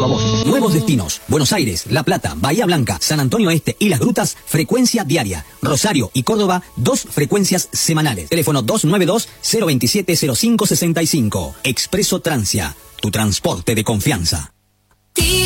famosos. Nuevos destinos: Buenos Aires, La Plata, Bahía Blanca, San Antonio Este y Las Grutas, frecuencia diaria. Rosario y Córdoba, 2 frecuencias semanales. Teléfono 292-027-0565. Expreso Transia, tu transporte de confianza.